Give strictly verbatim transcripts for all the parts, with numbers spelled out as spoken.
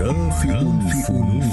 مرافق الفنون.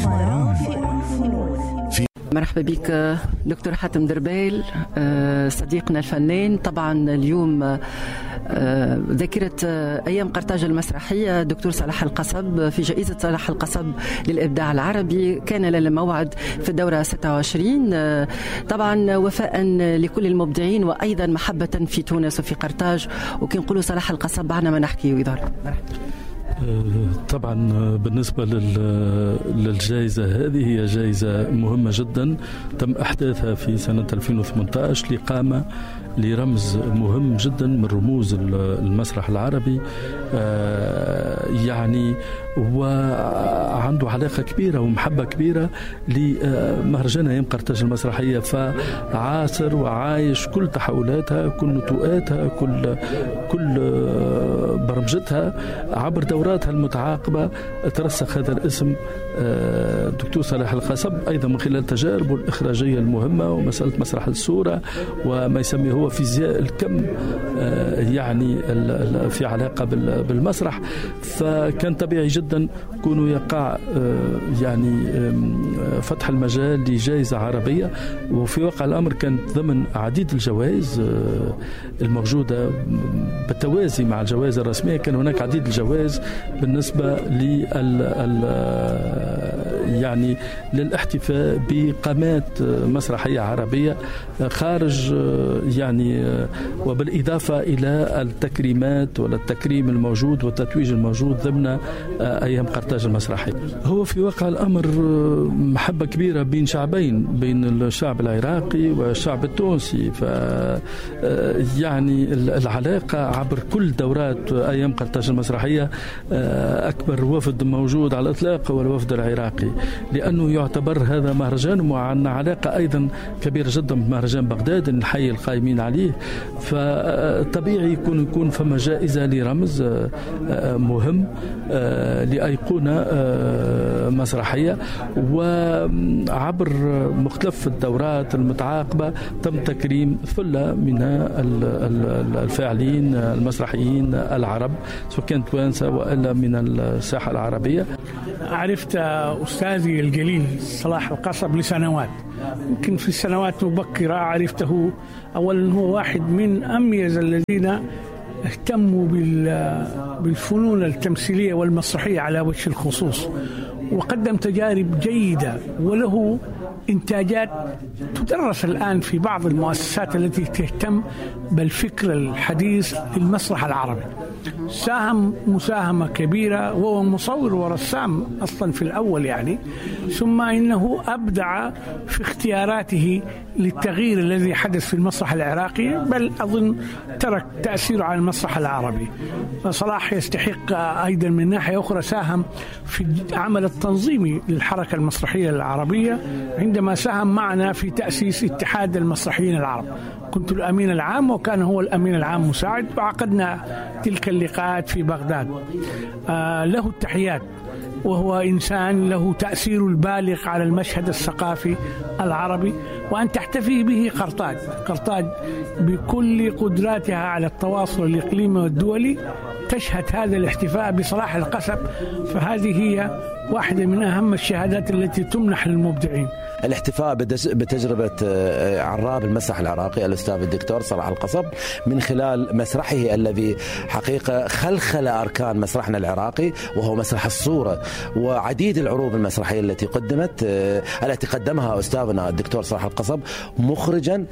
مرحبا بك دكتور حاتم دربيل صديقنا الفنان. طبعا اليوم ذاكرة أيام قرطاج المسرحية دكتور صلاح القصب في جائزة صلاح القصب للإبداع العربي كان لنا موعد في الدورة ستة وعشرين، طبعا وفاء لكل المبدعين وأيضا محبة في تونس وفي قرطاج. وكي نقولوا صلاح القصب عنا ما نحكي ويظهر. طبعا بالنسبة للجائزة هذه هي جائزة مهمة جدا تم إحداثها في سنة ألفين وثمانية عشر لقامة لرمز مهم جدا من رموز المسرح العربي، يعني وعنده علاقة كبيرة ومحبة كبيرة لمهرجان أيام قرطاج المسرحية، فعاصر وعايش كل تحولاتها، كل نتوءاتها، كل كل برمجتها عبر دوراتها المتعاقبة. ترسخ هذا الاسم دكتور صلاح القصب أيضا من خلال تجاربه الإخراجية المهمة ومسألة مسرح الصورة وما يسميه هو فيزياء الكم، يعني في علاقة بالمسرح. فكان طبيعي جدا كونه يقع يعني فتح المجال لجائزة عربية، وفي واقع الأمر كانت ضمن عديد الجوائز الموجودة بالتوازي مع الجوائز الرسمية. كان هناك عديد الجوائز بالنسبة لل يعني للاحتفاء بقامات مسرحية عربية خارج يعني، وبالإضافة إلى التكريمات والتكريم الموجود والتتويج الموجود ضمن أيام قرطاج المسرحية. هو في واقع الأمر محبة كبيرة بين شعبين، بين الشعب العراقي والشعب التونسي، ف يعني العلاقة عبر كل دورات أيام قرطاج المسرحية أكبر وفد موجود على الإطلاق هو الوفد العراقي، لأنه يعتبر هذا مهرجان وعندنا علاقة أيضا كبيرة جدا بمهرجان بغداد نحيي القائمين عليه. فطبيعي يكون يكون فما جائزة لرمز مهم لأيقونة مسرحية، وعبر مختلف الدورات المتعاقبة تم تكريم ثلة من الفاعلين المسرحيين العرب سواء كانت توانسة وإلا من الساحة العربية. عرفت أستاذي الجليل صلاح القصب لسنوات، يمكن في السنوات مبكرة عرفته. أولا هو واحد من أميز الذين اهتموا بالفنون التمثيلية والمسرحية على وجه الخصوص، وقدم تجارب جيدة وله إنتاجات تدرس الآن في بعض المؤسسات التي تهتم بالفكر الحديث للمسرح العربي. ساهم مساهمة كبيرة وهو مصور ورسام أصلا في الأول يعني، ثم إنه أبدع في اختياراته للتغيير الذي حدث في المسرح العراقي، بل أظن ترك تأثيره على المسرح العربي. فصلاح يستحق أيضا من ناحية أخرى ساهم في العمل التنظيمي للحركة المسرحية العربية عندما ساهم معنا في تأسيس اتحاد المسرحيين العرب. كنت الأمين العام وكان هو الأمين العام مساعد، وعقدنا تلك اللقاءات في بغداد. آه له التحيات، وهو إنسان له تأثير البالغ على المشهد الثقافي العربي، وأن تحتفي به قرطاج قرطاج بكل قدراتها على التواصل الإقليمي والدولي تشهد هذا الاحتفاء بصلاح القصب. فهذه هي واحدة من أهم الشهادات التي تمنح للمبدعين. الاحتفاء بتجربة عراب المسرح العراقي الأستاذ الدكتور صلاح القصب من خلال مسرحه الذي حقيقة خلخل أركان مسرحنا العراقي وهو مسرح الصورة، وعديد العروض المسرحية التي قدمت التي قدمها أستاذنا الدكتور صلاح القصب مخرجا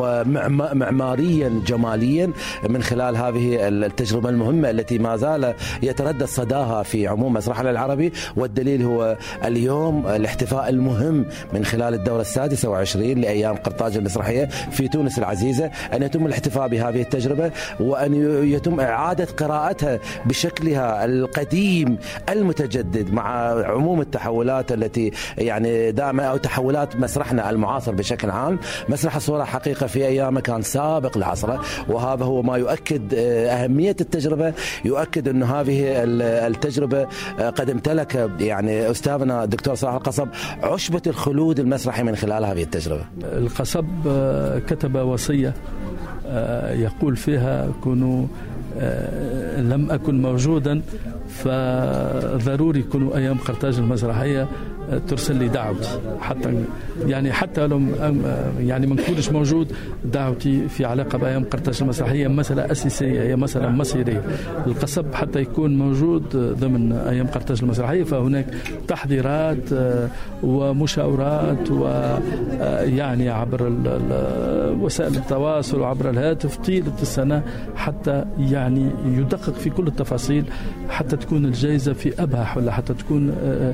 ومعماريا جماليا من خلال هذه التجربة المهمة التي ما زال يتردد صداها في عموم مسرحنا العربي. والدليل هو اليوم الاحتفاء المهم من خلال الدورة السادسة وعشرين لأيام قرطاج المسرحية في تونس العزيزة، أن يتم الاحتفاء بهذه التجربة وأن يتم إعادة قراءتها بشكلها القديم المتجدد مع عموم التحولات التي يعني دائما أو تحولات مسرحنا المعاصر بشكل عام. مسرح الصورة حقيقة في أيامه كان سابق لعصره، وهذا هو ما يؤكد أهمية التجربة، يؤكد أن هذه التجربة قد امتلك يعني أستاذنا الدكتور صلاح القصب عشبة الخلود المسرحي من خلال هذه التجربة. القصب كتب وصية يقول فيها كونوا لم أكن موجودا، فضروري يكون أيام قرطاج المسرحية ترسل لي دعوتي، حتى يعني حتى لو يعني ما نكونش موجود، دعوتي في علاقة بأيام قرطاج المسرحية مسألة أساسية، هي مسألة مصيرية. القصب حتى يكون موجود ضمن أيام قرطاج المسرحية فهناك تحضيرات ومشاورات، ويعني عبر وسائل التواصل وعبر الهاتف طيلة السنة حتى يعني يدقق في كل التفاصيل حتى تكون الجائزة في أبهى، ولا حتى تكون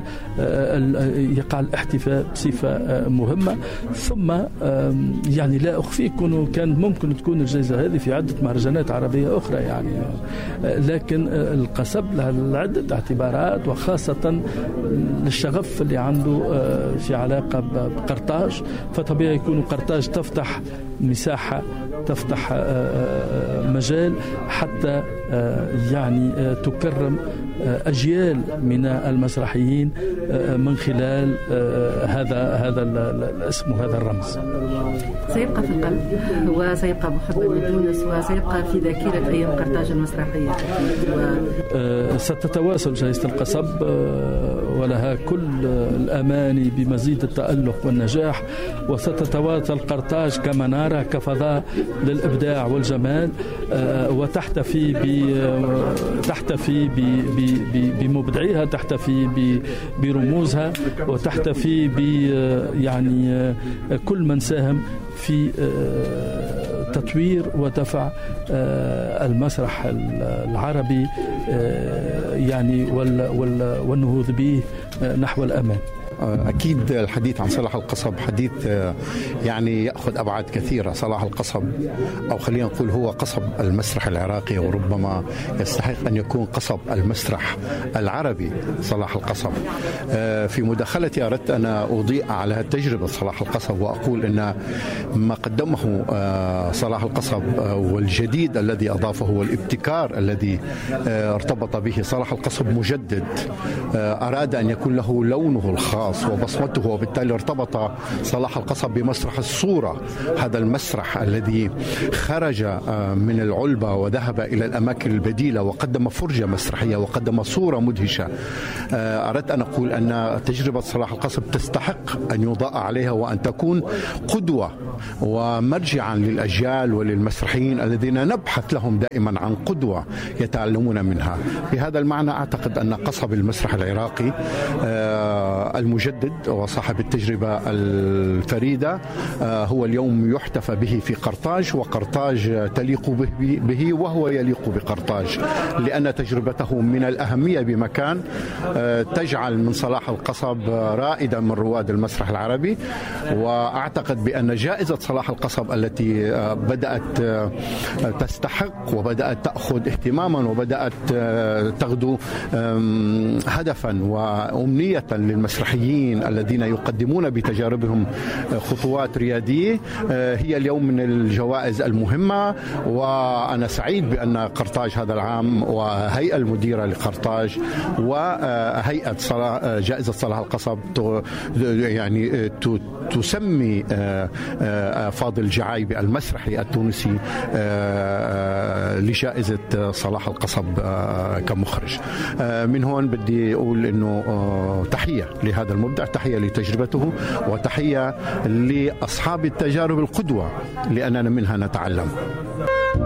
يقع الاحتفاء بصفة مهمة. ثم يعني لا أخفيك أنه كان ممكن تكون الجائزة هذه في عدة مهرجانات عربية أخرى يعني، لكن القصب لها عدة اعتبارات، وخاصة الشغف اللي عنده في علاقة بقرطاج، فطبيعي يكون قرطاج تفتح مساحة، تفتح مجال حتى يعني تكرم أجيال من المسرحيين من خلال هذا هذا الاسم وهذا الرمز. سيبقى في القلب وسيبقى محبا لتونس وسيبقى في ذاكرة أيام قرطاج المسرحية. و... ستتواصل جائزة القصب ولها كل الأماني بمزيد التألق والنجاح، وستتواصل قرطاج كمنارة كفضاء للإبداع والجمال، وتحتفي ب تحتفي ب بمبدعيها، تحتفي برموزها، وتحتفي ب يعني كل من ساهم في تطوير ودفع المسرح العربي يعني والنهوض به نحو الأمام. أكيد الحديث عن صلاح القصب حديث يعني يأخذ أبعاد كثيرة. صلاح القصب أو خلينا نقول هو قصب المسرح العراقي، وربما يستحق أن يكون قصب المسرح العربي صلاح القصب. في مداخلتي أردت أن أضيء على تجربة صلاح القصب وأقول أن ما قدمه صلاح القصب والجديد الذي أضافه والابتكار الذي ارتبط به صلاح القصب مجدد، أراد أن يكون له لونه الخاص وبصمته، وبالتالي ارتبط صلاح القصب بمسرح الصورة، هذا المسرح الذي خرج من العلبة وذهب إلى الأماكن البديلة وقدم فرجة مسرحية وقدم صورة مدهشة. أردت أن أقول أن تجربة صلاح القصب تستحق أن يضاء عليها وأن تكون قدوة ومرجعا للأجيال وللمسرحيين الذين نبحث لهم دائما عن قدوة يتعلمون منها. بهذا المعنى أعتقد أن قصب المسرح العراقي المجدد وصاحب التجربة الفريدة هو اليوم يحتفى به في قرطاج، وقرطاج تليق به وهو يليق بقرطاج، لأن تجربته من الأهمية بمكان تجعل من صلاح القصب رائدا من رواد المسرح العربي. وأعتقد بأن جائزة صلاح القصب التي بدأت تستحق وبدأت تأخذ اهتماما وبدأت تغدو هدفا وأمنية للمسرحيين الذين يقدمون بتجاربهم خطوات ريادية، هي اليوم من الجوائز المهمة. وأنا سعيد بأن قرطاج هذا العام وهيئة المديرة لقرطاج وهيئة جائزة صلاح القصب يعني تسمي فاضل جعايبي المسرحي التونسي لجائزة صلاح القصب كمخرج. من هون بدي أقول إنه تحية لهذا المبدع، تحية لتجربته، وتحية لأصحاب التجارب القدوة لأننا منها نتعلم.